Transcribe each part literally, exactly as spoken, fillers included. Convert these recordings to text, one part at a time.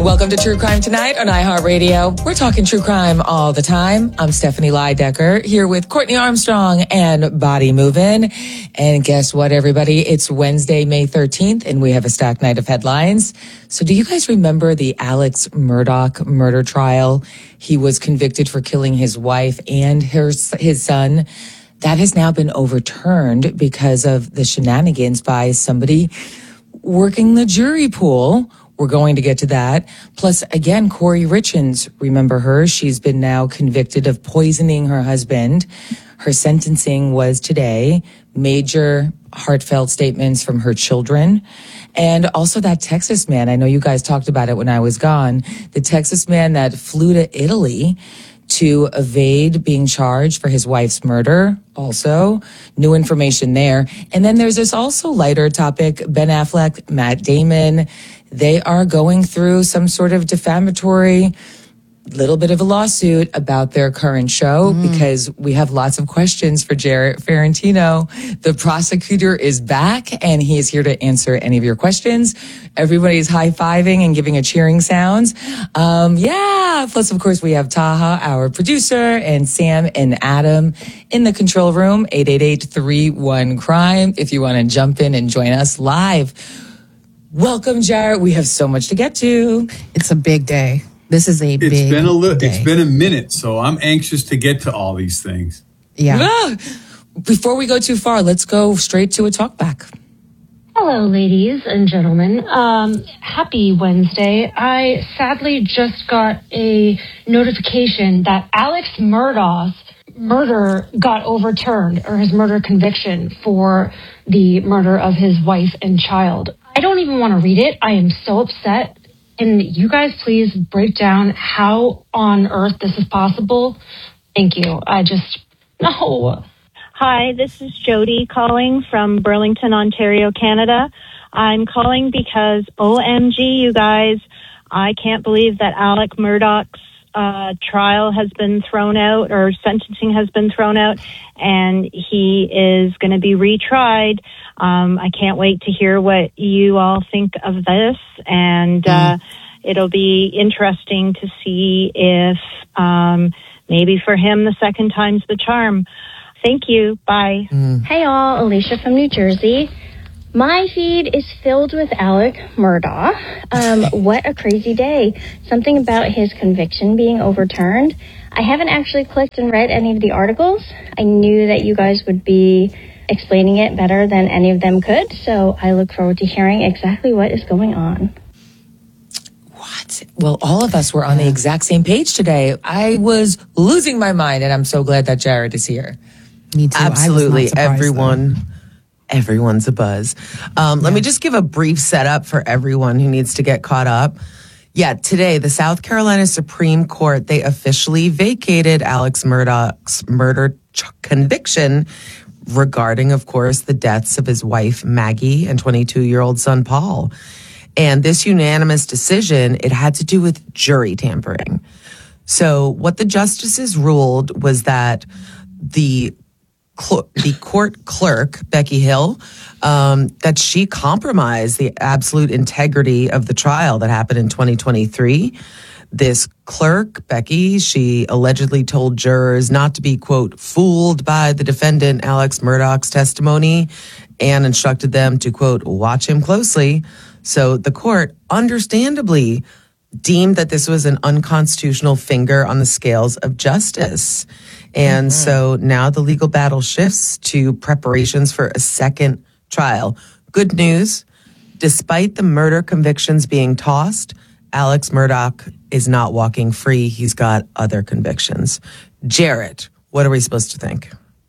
Welcome to True Crime Tonight on iHeartRadio. We're talking true crime all the time. I'm Stephanie Lydecker here with Courtney Armstrong and Body Movin'. And guess what, everybody? It's Wednesday, May thirteenth, and we have a stacked night of headlines. So do you guys remember the Alex Murdaugh murder trial? He was convicted for killing his wife and her, his son. That has now been overturned because of the shenanigans by somebody working the jury pool. We're going to get to that. Plus, again, Corey Richins, remember her? She's been now convicted of poisoning her husband. Her sentencing was today. Major heartfelt statements from her children. And also that Texas man, I know you guys talked about it when I was gone, the Texas man that flew to Italy to evade being charged for his wife's murder. Also, new information there. And then there's this also lighter topic, Ben Affleck, Matt Damon. They are going through some sort of defamatory, little bit of a lawsuit about their current show mm. because we have lots of questions for Jarrett Ferrantino. The prosecutor is back and he is here to answer any of your questions. Everybody's high-fiving and giving a cheering sounds. Um, yeah. Plus, of course, we have Taha, our producer, and Sam and Adam in the control room, eight eight eight, three one, crime. If you want to jump in and join us live. Welcome, Jarrett. We have so much to get to. It's a big day. This is a it's big been a li- day. It's been a minute, so I'm anxious to get to all these things. Yeah. Ah, before we go too far, let's go straight to a talkback. Hello, ladies and gentlemen. Um, happy Wednesday. I sadly just got a notification that Alex Murdaugh's murder got overturned, or his murder conviction for the murder of his wife and child. I don't even want to read it. I am so upset. Can you guys please break down how on earth this is possible? Thank you. I just, no. Hi, this is Jody calling from Burlington, Ontario, Canada. I'm calling because O M G, you guys, I can't believe that Alex Murdaugh's uh, trial has been thrown out, or sentencing has been thrown out, and he is going to be retried. Um, I can't wait to hear what you all think of this, and mm. uh, it'll be interesting to see if um, maybe for him the second time's the charm. Thank you. Bye. Mm. Hey all, Alicia from New Jersey. My feed is filled with Alex Murdaugh. Um, what a crazy day. Something about his conviction being overturned. I haven't actually clicked and read any of the articles. I knew that you guys would be explaining it better than any of them could, so I look forward to hearing exactly what is going on. What? Well, all of us were on the exact same page today. I was losing my mind, and I'm so glad that Jared is here. Me too. Absolutely. Everyone, though. everyone's a buzz. Um, yeah. Let me just give a brief setup for everyone who needs to get caught up. Yeah, today, the South Carolina Supreme Court, they officially vacated Alex Murdaugh's murder ch- conviction regarding, of course, the deaths of his wife, Maggie, and twenty-two-year-old son, Paul. And this unanimous decision, it had to do with jury tampering. So what the justices ruled was that the cl- the court clerk, Becky Hill, um, that she compromised the absolute integrity of the trial that happened in twenty twenty-three. This clerk, Becky, she allegedly told jurors not to be, quote, fooled by the defendant, Alex Murdaugh's testimony, and instructed them to, quote, watch him closely. So the court understandably deemed that this was an unconstitutional finger on the scales of justice. And mm-hmm. so now the legal battle shifts to preparations for a second trial. Good news, despite the murder convictions being tossed, Alex Murdaugh is not walking free. He's got other convictions. Jarrett, what are we supposed to think?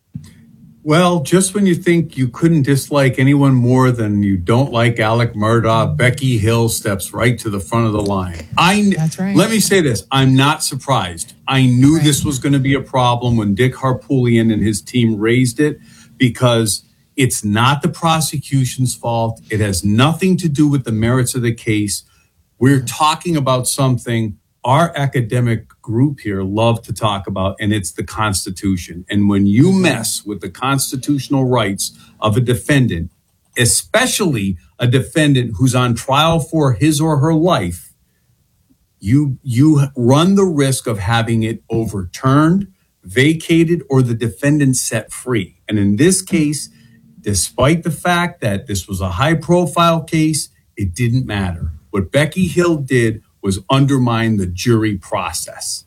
Well, just when you think you couldn't dislike anyone more than you don't like Alex Murdaugh, Becky Hill steps right to the front of the line. I, That's right. Let me say this. I'm not surprised. I knew right. this was going to be a problem when Dick Harpootlian and his team raised it, because it's not the prosecution's fault. It has nothing to do with the merits of the case. We're talking about something our academic group here love to talk about, and it's the Constitution. And when you mess with the constitutional rights of a defendant, especially a defendant who's on trial for his or her life, you you run the risk of having it overturned, vacated, or the defendant set free. And in this case, despite the fact that this was a high-profile case, it didn't matter. What Becky Hill did was undermine the jury process.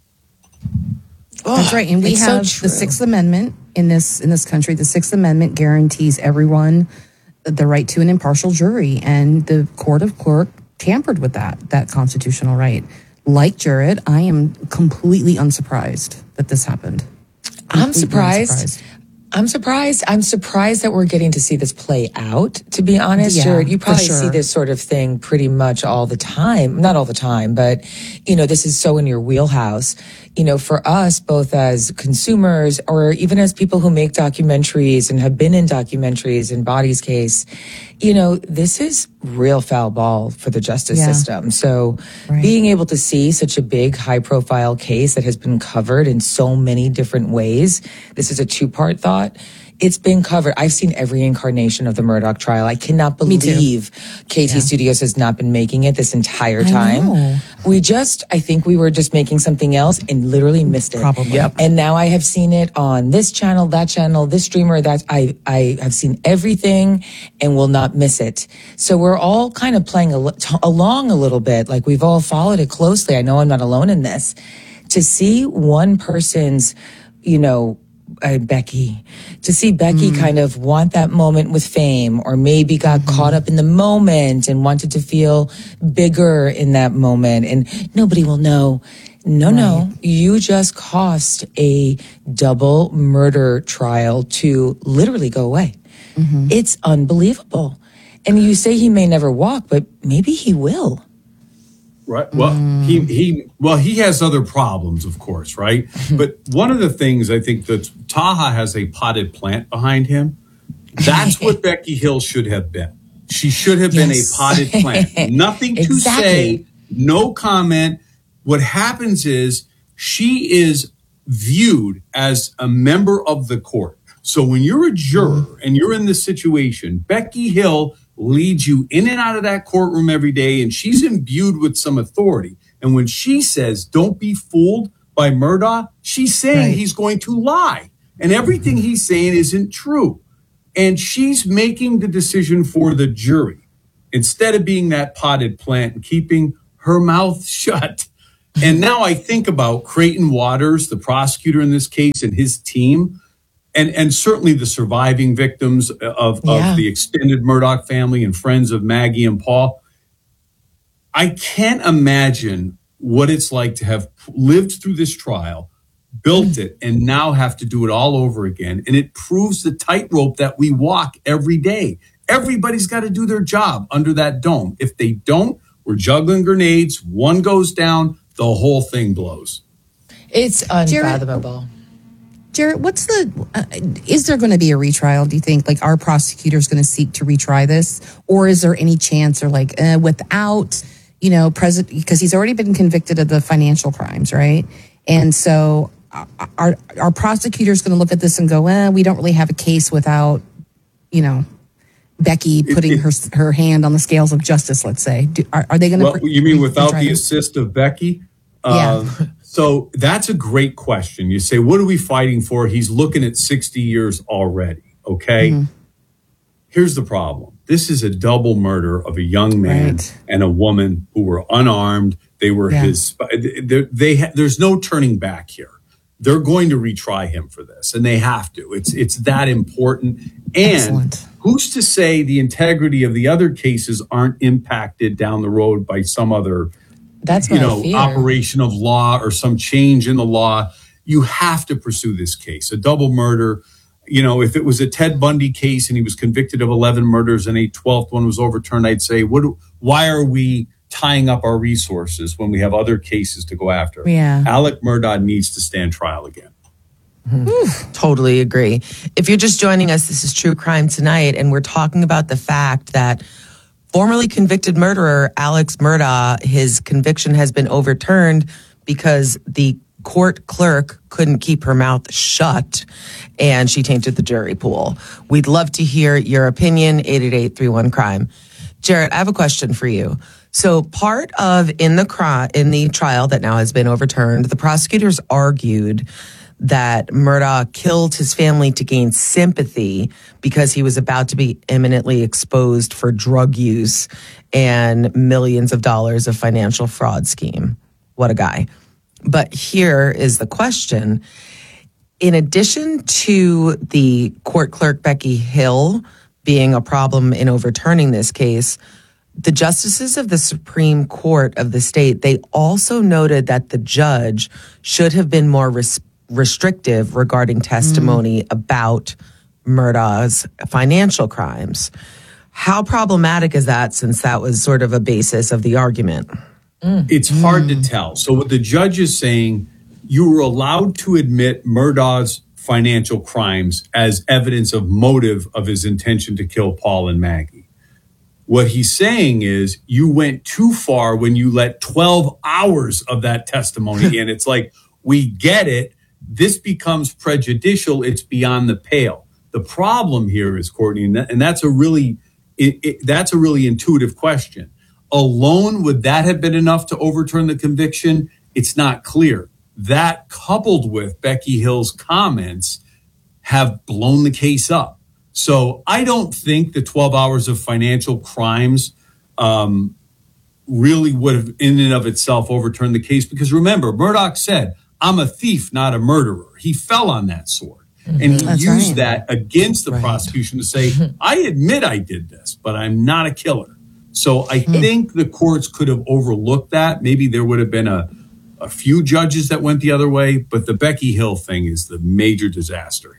That's right. And we it's so have true. the Sixth Amendment in this in this country. The Sixth Amendment guarantees everyone the right to an impartial jury, and the Court of Clerk tampered with that that constitutional right. Like Jared, I am completely unsurprised that this happened. I'm Completely surprised. unsurprised. I'm surprised. I'm surprised that we're getting to see this play out, to be honest. Yeah, Jared, you for probably sure. see this sort of thing pretty much all the time. Not all the time, but, you know, this is so in your wheelhouse. You know, for us, both as consumers or even as people who make documentaries and have been in documentaries in Body's case, you know, this is real foul ball for the justice Yeah. system. So Right. being able to see such a big, high profile case that has been covered in so many different ways, this is a two part thought. It's been covered. I've seen every incarnation of the Murdaugh trial. I cannot Me too. believe K T Yeah. Studios has not been making it this entire I time. know. We just, I think we were just making something else and literally missed it. Probably. Yep. And now I have seen it on this channel, that channel, this streamer, that I, I have seen everything and will not miss it. So we're all kind of playing al- t- along a little bit. Like we've all followed it closely. I know I'm not alone in this. To see one person's, you know, uh, Becky, to see Becky kind of want that moment with fame, or maybe got caught up in the moment and wanted to feel bigger in that moment, and nobody will know. No, no, you just cost a double murder trial to literally go away. It's unbelievable. And you say he may never walk, but maybe he will. Right. Well, he he well he has other problems, of course, right? But one of the things I think that Taha has a potted plant behind him. That's what Becky Hill should have been. She should have been a Yes. potted plant. Nothing to Exactly. say, no comment. What happens is she is viewed as a member of the court. So when you're a juror and you're in this situation, Becky Hill leads you in and out of that courtroom every day, and she's imbued with some authority. And when she says, don't be fooled by Murdaugh, she's saying Right. he's going to lie. And everything he's saying isn't true. And she's making the decision for the jury instead of being that potted plant and keeping her mouth shut. And now I think about Creighton Waters, the prosecutor in this case, and his team. And, and certainly the surviving victims of, Yeah. of the extended Murdaugh family and friends of Maggie and Paul. I can't imagine what it's like to have lived through this trial, built it, and now have to do it all over again. And it proves the tightrope that we walk every day. Everybody's got to do their job under that dome. If they don't, we're juggling grenades. One goes down, the whole thing blows. It's unfathomable. Jared, what's the, uh, is there going to be a retrial, do you think? Like, are prosecutors going to seek to retry this? Or is there any chance, or like, uh, without, you know, president, because he's already been convicted of the financial crimes, right? And so uh, are, are prosecutors going to look at this and go, eh, we don't really have a case without, you know, Becky putting it- her her hand on the scales of justice, let's say? Do, are, are they going to? Well, you mean without the assist of Becky? Yeah. Uh, so that's a great question. You say, what are we fighting for? He's looking at sixty years already. Okay. Mm-hmm. Here's the problem. This is a double murder of a young man Right. and a woman who were unarmed. They were Yeah. his, they, they, ha- there's no turning back here. They're going to retry him for this, and they have to. It's, it's that important. And Excellent. who's to say the integrity of the other cases aren't impacted down the road by some other, That's you my know, fear. operation of law or some change in the law? You have to pursue this case. A double murder, you know, if it was a Ted Bundy case and he was convicted of eleven murders and a twelfth one was overturned, I'd say, what? do- why are we tying up our resources when we have other cases to go after? Yeah. Alec Murdaugh needs to stand trial again. Totally agree. If you're just joining us, this is True Crime Tonight, and we're talking about the fact that formerly convicted murderer Alex Murdaugh, his conviction has been overturned because the court clerk couldn't keep her mouth shut and she tainted the jury pool. We'd love to hear your opinion, eight eight eight, three one, crime. Jared, I have a question for you. So part of in the cri- in the trial that now has been overturned, the prosecutors argued that Murdaugh killed his family to gain sympathy because he was about to be imminently exposed for drug use and millions of dollars of financial fraud scheme. What a guy. But here is the question. In addition to the court clerk, Becky Hill, being a problem in overturning this case, the justices of the Supreme Court of the state, they also noted that the judge should have been more res- restrictive regarding testimony mm. about Murdaugh's financial crimes. How problematic is that, since that was sort of a basis of the argument? Mm. It's hard mm. to tell. So what the judge is saying, you were allowed to admit Murdaugh's financial crimes as evidence of motive of his intention to kill Paul and Maggie. What he's saying is you went too far when you let twelve hours of that testimony in. It's like, we get it. This becomes prejudicial. It's beyond the pale. The problem here is, Courtney, and, that, and that's a really it, it, that's a really intuitive question. Alone, would that have been enough to overturn the conviction? It's not clear. That, coupled with Becky Hill's comments, have blown the case up. So I don't think the twelve hours of financial crimes um, really would have in and of itself overturned the case. Because remember, Murdaugh said, I'm a thief, not a murderer. He fell on that sword. Mm-hmm. And he That's used right. that against the right. prosecution to say, I admit I did this, but I'm not a killer. So I mm-hmm. think the courts could have overlooked that. Maybe there would have been a, a few judges that went the other way. But the Becky Hill thing is the major disaster here.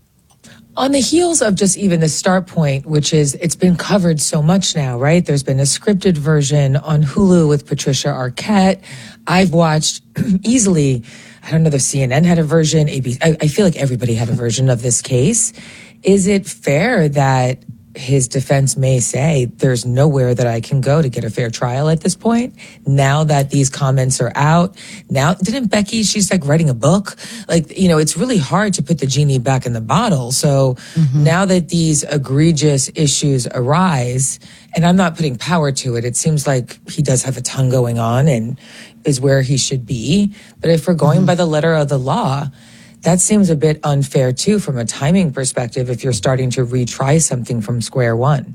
On the heels of just even the start point, which is, it's been covered so much now, right? There's been a scripted version on Hulu with Patricia Arquette. I've watched easily, I don't know if C N N had a version, A B C, I, I feel like everybody had a version of this case. Is it fair that his defense may say there's nowhere that I can go to get a fair trial at this point? Now that these comments are out, now, didn't Becky, she's like writing a book. Like, you know, it's really hard to put the genie back in the bottle. So mm-hmm. now that these egregious issues arise, and I'm not putting power to it, it seems like he does have a ton going on and is where he should be. But if we're going mm-hmm. by the letter of the law, that seems a bit unfair, too, from a timing perspective, if you're starting to retry something from square one.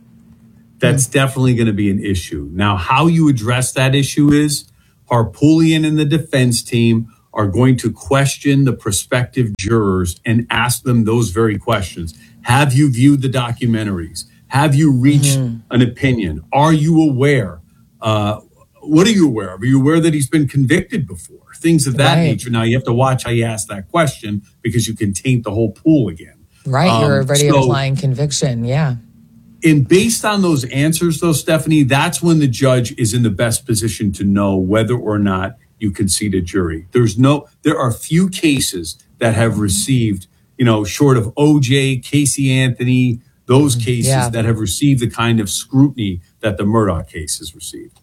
That's definitely going to be an issue. Now, how you address that issue is Harpootlian and the defense team are going to question the prospective jurors and ask them those very questions. Have you viewed the documentaries? Have you reached mm-hmm. an opinion? Are you aware? Uh, what are you aware of? Are you aware that he's been convicted before? Things of that right. nature. Now, you have to watch how you ask that question because you can taint the whole pool again. Right. Um, you're already so, applying conviction. Yeah. And based on those answers, though, Stephanie, that's when the judge is in the best position to know whether or not you can seat a jury. There's no, there are few cases that have received, you know, short of O J, Casey Anthony, those cases yeah. that have received the kind of scrutiny that the Murdaugh case has received.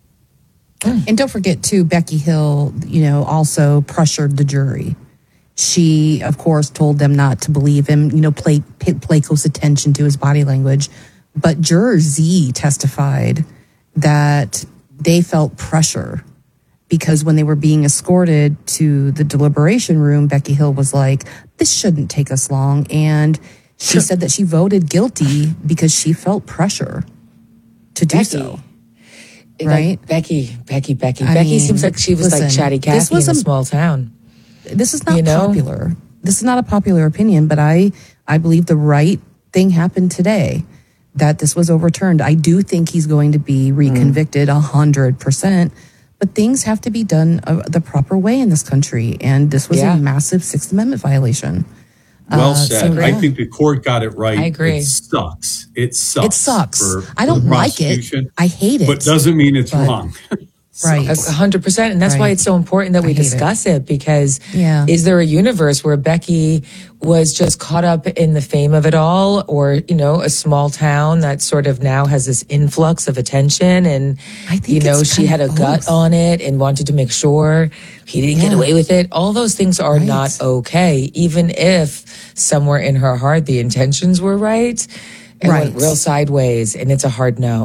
And don't forget, too, Becky Hill, you know, also pressured the jury. She, of course, told them not to believe him, you know, play, pay, play close attention to his body language. But Juror Z testified that they felt pressure because when they were being escorted to the deliberation room, Becky Hill was like, this shouldn't take us long. And she sure. said that she voted guilty because she felt pressure to do Becky. so. Right? Like Becky, Becky, Becky. I Becky mean, seems like she was listen, like Chatty Cathy in a, a small town. This is not you know? popular. This is not a popular opinion, but I, I believe the right thing happened today, that this was overturned. I do think he's going to be reconvicted a hundred percent, but things have to be done uh, the proper way in this country. And this was yeah. a massive Sixth Amendment violation. Well uh, said. So, yeah. I think the court got it right. I agree. It sucks. It sucks. It sucks. For, I don't for like it. I hate it. But doesn't mean it's but, wrong. Right. A hundred percent. And that's right. why it's so important that we discuss it. it because yeah. is there a universe where Becky was just caught up in the fame of it all, or, you know, a small town that sort of now has this influx of attention and, I think you know, she had a both. gut on it and wanted to make sure he didn't yeah. get away with it. All those things are right. not okay, even if somewhere in her heart the intentions were right and right. went real sideways, and it's a hard no.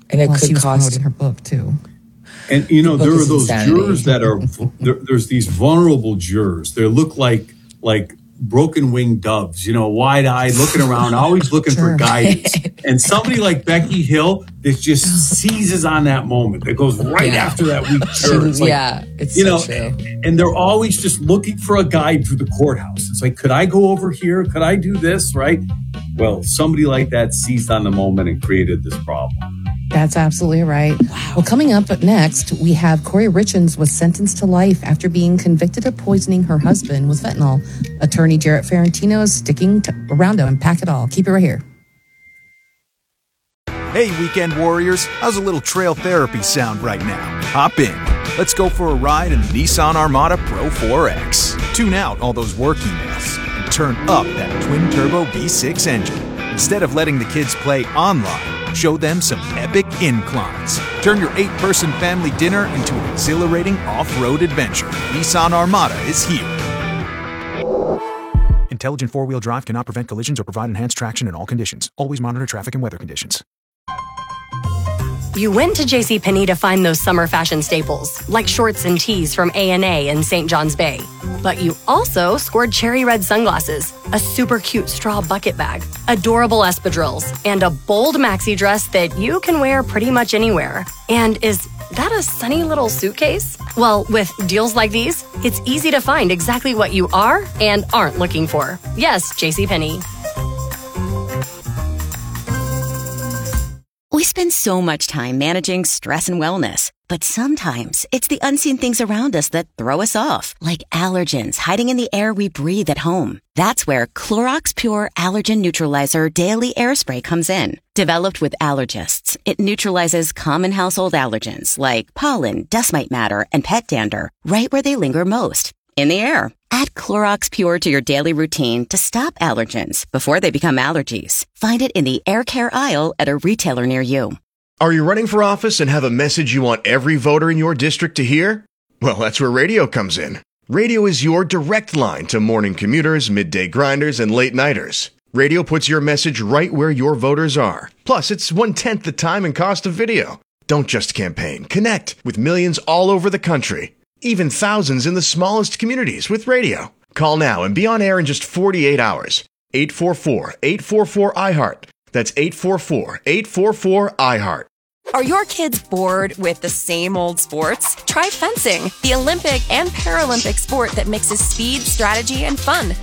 And it Well, she could was cost. promoting her book too. And you know, The book there are is those insanity. jurors that are there, there's these vulnerable jurors. They look like like broken winged doves, you know, wide eyed, looking around, always looking Sure. for guidance. And somebody like Becky Hill that just seizes on that moment, that goes right Yeah. after that weak juror. It's like, yeah, it's you so know, true. and they're always just looking for a guide through the courthouse. It's like, could I go over here? Could I do this? Right? Well, somebody like that seized on the moment and created this problem. That's absolutely right. Well, coming up next, we have Corey Richens was sentenced to life after being convicted of poisoning her husband with fentanyl. Attorney Jarrett Ferrantino is sticking to, around to unpack it all. Keep it right here. Hey, weekend warriors, how's a little trail therapy sound right now? Hop in. Let's go for a ride in the Nissan Armada Pro four X. Tune out all those work emails and turn up that twin-turbo V six engine. Instead of letting the kids play online, show them some epic inclines. Turn your eight-person family dinner into an exhilarating off-road adventure. Nissan Armada is here. Intelligent four-wheel drive cannot prevent collisions or provide enhanced traction in all conditions. Always monitor traffic and weather conditions. You went to JCPenney to find those summer fashion staples, like shorts and tees from A and A in Saint John's Bay. But you also scored cherry red sunglasses, a super cute straw bucket bag, adorable espadrilles, and a bold maxi dress that you can wear pretty much anywhere. And is that a sunny little suitcase? Well, with deals like these, it's easy to find exactly what you are and aren't looking for. Yes, JCPenney. We spend so much time managing stress and wellness, but sometimes it's the unseen things around us that throw us off, like allergens hiding in the air we breathe at home. That's where Clorox Pure Allergen Neutralizer Daily Air Spray comes in. Developed with allergists, it neutralizes common household allergens like pollen, dust mite matter, and pet dander right where they linger most, in the air. Add Clorox Pure to your daily routine to stop allergens before they become allergies. Find it in the air care aisle at a retailer near you. Are you running for office and have a message you want every voter in your district to hear? Well, that's where radio comes in. Radio is your direct line to morning commuters, midday grinders, and late nighters. Radio puts your message right where your voters are. Plus, it's one-tenth the time and cost of video. Don't just campaign. Connect with millions all over the country. Even thousands in the smallest communities with radio. Call now and be on air in just forty-eight hours. eight four four, eight four four, I heart. That's eight four four, eight four four, I heart. Are your kids bored with the same old sports? Try fencing, the Olympic and Paralympic sport that mixes speed, strategy, and fun.